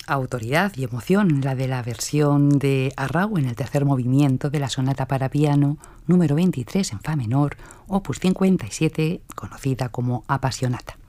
Autoridad y emoción, la de la versión de Arrau en el tercer movimiento de la sonata para piano número 23 en fa menor, opus 57, conocida como Appassionata.